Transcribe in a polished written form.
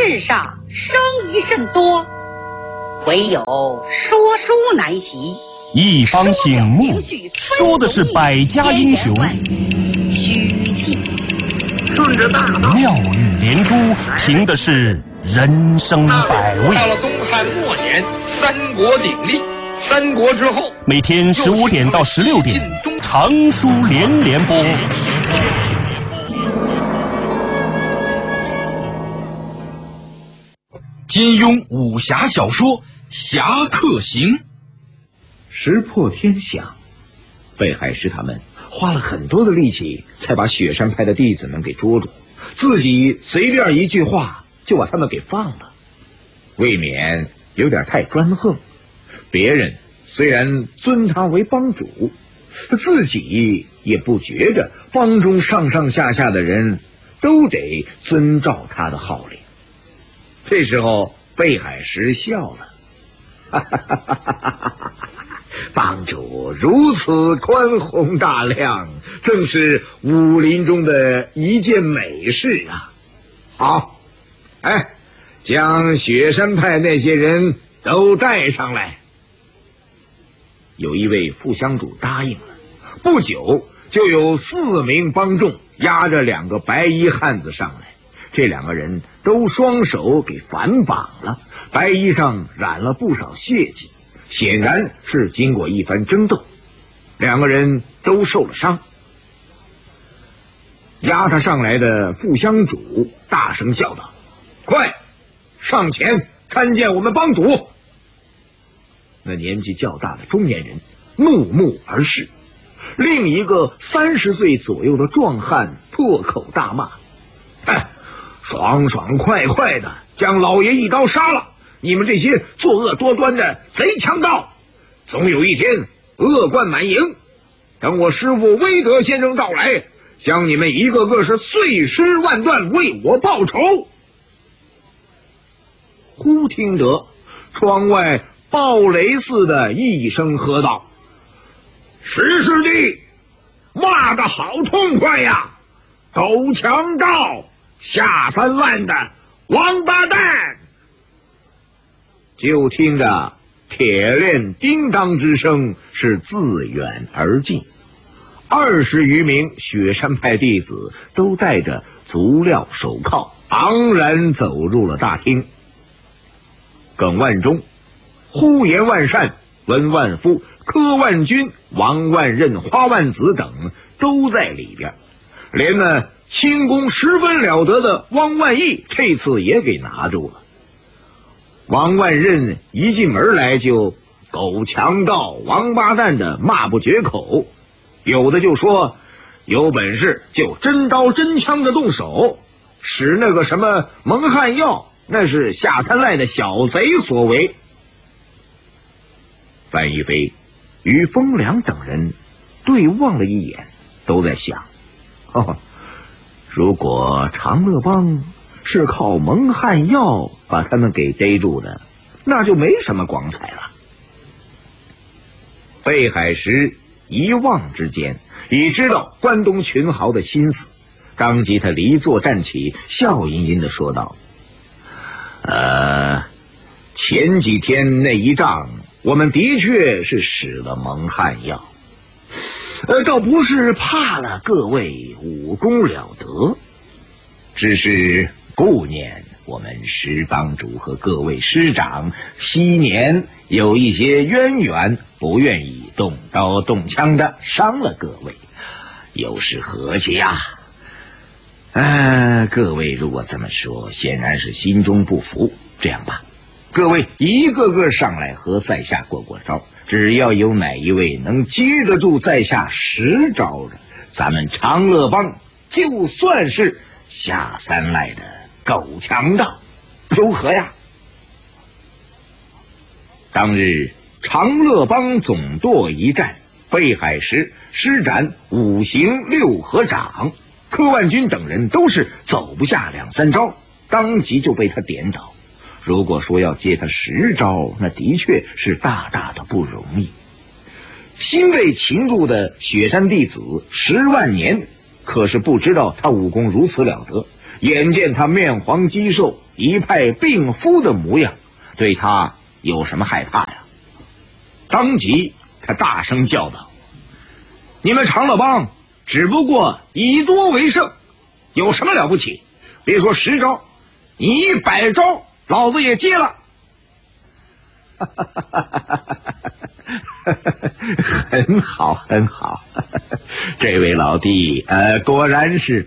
世上生疑甚多，唯有说书难习。 一方醒目，说的是百家英雄， 虚记顺着大道， 妙语连珠，凭的是人生百味。 到了东汉末年，三国鼎立，三国之后， 每天15点到16点，长书连连播。 金庸武侠小说《侠客行》。 石破天响，北海石他们花了很多的力气才把雪山派的弟子们给捉住，自己随便一句话就把他们给放了，未免有点太专横。别人虽然尊他为帮主，自己也不觉着帮中上上下下的人都得遵照他的号令。这时候北海石笑了，哈哈哈哈哈哈，帮主如此宽宏大量，正是武林中的一件美事啊！好，将雪山派那些人都带上来。有一位副乡主答应了，不久就有4名帮众押着2个白衣汉子上来。这2个人都双手给反绑了，白衣上染了不少血迹，显然是经过一番争斗，2个人都受了伤。押他上来的副乡主大声叫道：“快上前参见我们帮主！”那年纪较大的中年人怒目而视，另一个30岁左右的壮汉破口大骂：“爽爽快快的将老爷一刀杀了！你们这些作恶多端的贼强盗，总有一天恶贯满盈。等我师父威德先生到来，将你们一个个是碎尸万段，为我报仇！”忽听得窗外暴雷似的一声喝道：“石师弟，骂得好痛快呀！狗强盗！下3万的王八蛋！”就听着铁链叮当之声是自远而近，20余名雪山派弟子都带着足镣手铐，昂然走入了大厅。耿万忠、呼延万善、温万夫、柯万军、王万仞、花万子等都在里边，连那轻功十分了得的汪万义这次也给拿住了。王万仞一进门来就狗强盗王八蛋的骂不绝口，有的就说有本事就真刀真枪的动手，使那个什么蒙汗药那是下三滥的小贼所为。范一飞与风凉等人对望了一眼，都在想，如果长乐帮是靠蒙汗药把他们给逮住的，那就没什么光彩了。北海石一望之间已知道关东群豪的心思，当即他离座站起，笑吟吟地说道：“前几天那一仗，我们的确是使了蒙汗药，倒不是怕了各位武功了得，只是顾念我们石帮主和各位师长昔年有一些渊源，不愿意动刀动枪的伤了各位，有失和气呀。各位如果这么说，显然是心中不服。这样吧，各位一个个上来和在下过过招，只要有哪一位能接得住在下10招的，咱们长乐帮就算是下三滥的狗强盗，如何呀？当日长乐帮总舵一战，北海石施展5行6合掌，柯万军等人都是走不下2、3招，当即就被他点倒。如果说要接他10招，那的确是大大的不容易。新被擒住的雪山弟子10万年，可是不知道他武功如此了得， 眼见他面黄肌瘦，一派病夫的模样，对他有什么害怕呀？当即他大声叫道：“你们长乐帮只不过以多为胜，有什么了不起？别说10招，你100招老子也接了。”很好，很好，这位老弟，果然是